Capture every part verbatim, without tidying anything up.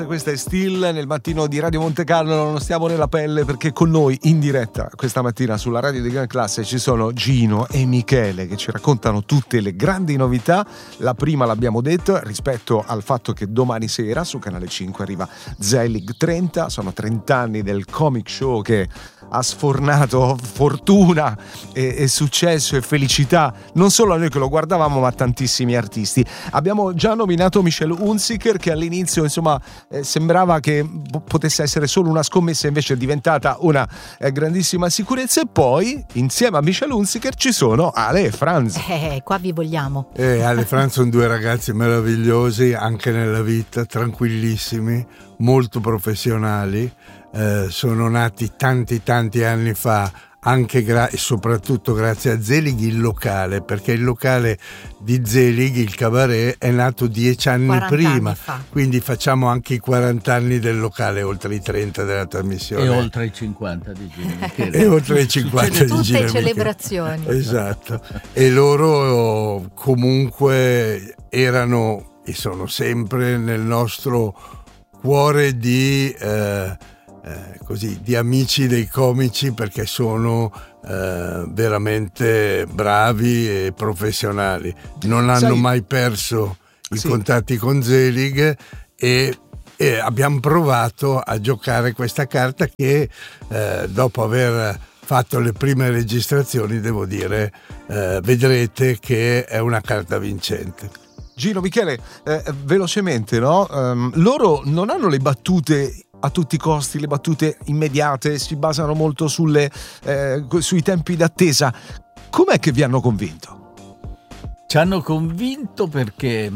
Questa è Still nel mattino di Radio Monte Carlo, non stiamo nella pelle perché con noi in diretta questa mattina sulla radio di Gran Classe ci sono Gino e Michele che ci raccontano tutte le grandi novità. La prima l'abbiamo detto rispetto al fatto che domani sera su Canale cinque arriva Zelig trenta, sono trenta anni del comic show che ha sfornato fortuna e, e successo e felicità non solo a noi che lo guardavamo ma a tantissimi artisti. Abbiamo già nominato Michelle Hunziker che all'inizio insomma eh, sembrava che potesse essere solo una scommessa, invece è diventata una eh, grandissima sicurezza. E poi insieme a Michelle Hunziker ci sono Ale e Franz. Eh, qua vi vogliamo. Eh, Ale e Franz sono due ragazzi meravigliosi anche nella vita, tranquillissimi, molto professionali. Eh, sono nati tanti tanti anni fa anche gra- e soprattutto grazie a Zelig il locale, perché il locale di Zelig, il cabaret, è nato dieci anni prima, anni quindi facciamo anche i quaranta anni del locale oltre i trenta della trasmissione e oltre i cinquanta di Gino Michele. e oltre i cinquanta di Gino tutte celebrazioni. Esatto. E loro comunque erano e sono sempre nel nostro cuore di eh, Eh, così di amici dei comici, perché sono eh, veramente bravi e professionali, non hanno Sai, mai perso i sì. contatti con Zelig e, e abbiamo provato a giocare questa carta che eh, dopo aver fatto le prime registrazioni devo dire eh, vedrete che è una carta vincente. Gino, Michele, eh, velocemente, no? Um, loro non hanno le battute a tutti i costi, le battute immediate, si basano molto sulle, eh, sui tempi d'attesa. Com'è che vi hanno convinto? Ci hanno convinto perché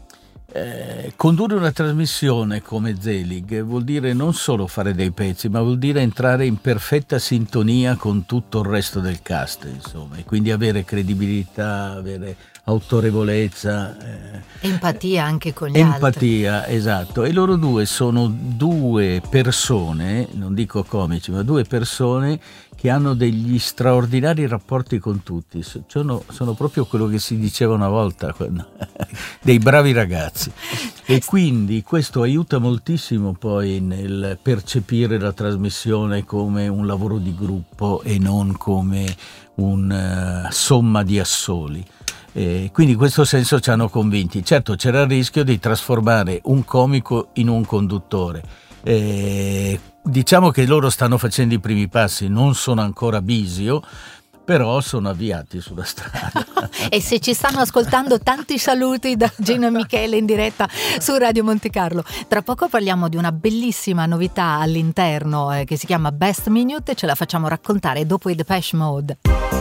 eh, condurre una trasmissione come Zelig vuol dire non solo fare dei pezzi, ma vuol dire entrare in perfetta sintonia con tutto il resto del cast, insomma, e quindi avere credibilità, avere autorevolezza, eh, empatia anche con gli empatia, altri. esatto. E loro due sono due persone, non dico comici, ma due persone che hanno degli straordinari rapporti con tutti. Sono, sono proprio quello che si diceva una volta, dei bravi ragazzi. E quindi questo aiuta moltissimo poi nel percepire la trasmissione come un lavoro di gruppo e non come una uh, somma di assoli. Eh, quindi in questo senso ci hanno convinti. Certo, c'era il rischio di trasformare un comico in un conduttore. Eh, diciamo che loro stanno facendo i primi passi, non sono ancora Bisio, però sono avviati sulla strada. E se ci stanno ascoltando, tanti saluti da Gino e Michele in diretta su Radio Monte Carlo. Tra poco parliamo di una bellissima novità all'interno eh, che si chiama Best Minute e ce la facciamo raccontare dopo i Depeche Mode.